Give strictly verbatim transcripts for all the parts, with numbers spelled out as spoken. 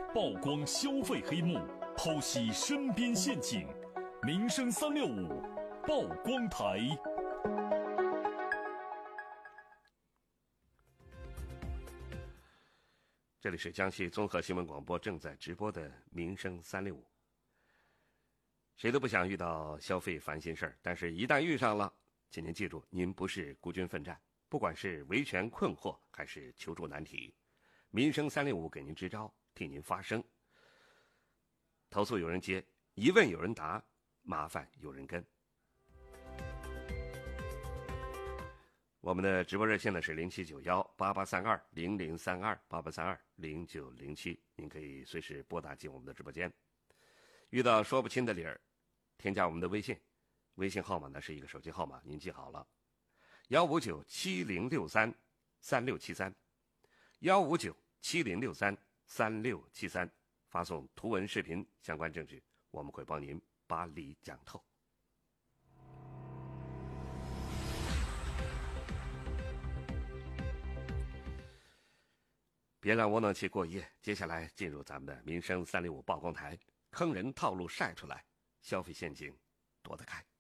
曝光消费黑幕，剖析身边陷阱。民生三六五曝光台。 这里是江西综合新闻广播正在直播的民生三六五。谁都不想遇到消费烦心事儿，但是一旦遇上了，请您记住，您不是孤军奋战。不管是维权困惑还是求助难题，民生三六五给您支招，替您发声。投诉有人接，疑问有人答，麻烦有人跟。我们的直播热线呢是零七九幺八八三二零零三二八八三二零九零七，您可以随时拨打进我们的直播间。遇到说不清的理儿，添加我们的微信，微信号码呢是一个手机号码，您记好了，幺五九七零六三三六七三，幺五九七零六三三六七三，发送图文视频相关证据，我们会帮您把理讲透。别让窝囊气过夜，接下来进入咱们的民生三六五曝光台，坑人套路晒出来，消费陷阱躲得开。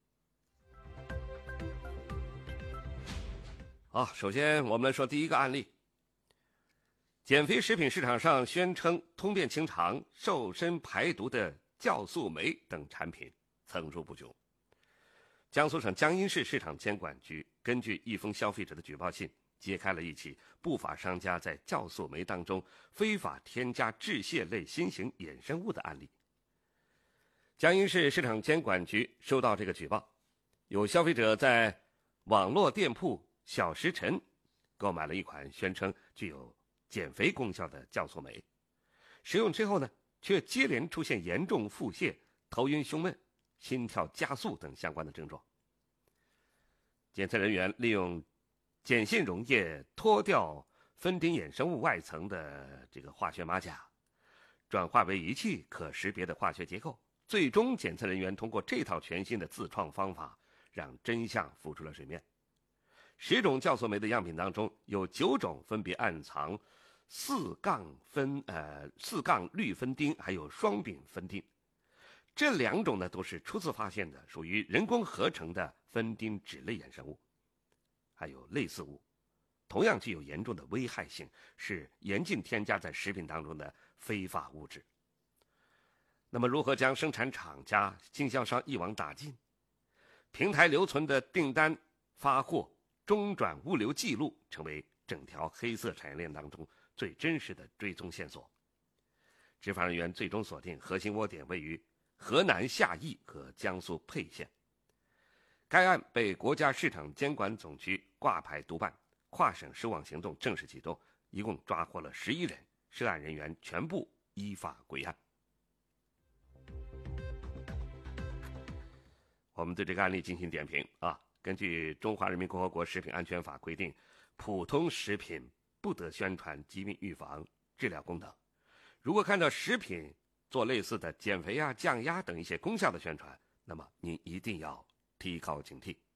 好，首先我们来说第一个案例。减肥食品市场上宣称通便清肠、瘦身排毒的酵素酶等产品层出不穷。江苏省江阴市市场监管局根据一封消费者的举报信，揭开了一起不法商家在酵素酶当中非法添加致谢类新型衍生物的案例。江阴市市场监管局收到这个举报，有消费者在网络店铺小时辰购买了一款宣称具有减肥功效的酵素酶，使用之后呢，却接连出现严重腹泻、头晕胸闷、心跳加速等相关的症状。检测人员利用碱性溶液脱掉酚丁衍生物外层的这个化学马甲，转化为仪器可识别的化学结构，最终检测人员通过这套全新的自创方法，让真相浮出了水面。十种酵素酶的样品当中，有九种分别暗藏四杠酚呃四杠氯酚丁，还有双丙酚丁。这两种呢都是初次发现的，属于人工合成的酚丁酯类衍生物。还有类似物，同样具有严重的危害性，是严禁添加在食品当中的非法物质。那么如何将生产厂家、经销商一网打尽？平台留存的订单、发货、中转物流记录，成为整条黑色产业链当中最真实的追踪线索。执法人员最终锁定核心窝点位于河南夏邑和江苏沛县。该案被国家市场监管总局挂牌督办，跨省收网行动正式启动，一共抓获了十一人，涉案人员全部依法归案。我们对这个案例进行点评啊。根据《中华人民共和国食品安全法》规定，普通食品不得宣传疾病预防、治疗功能。如果看到食品做类似的减肥啊、降压等一些功效的宣传，那么您一定要提高警惕。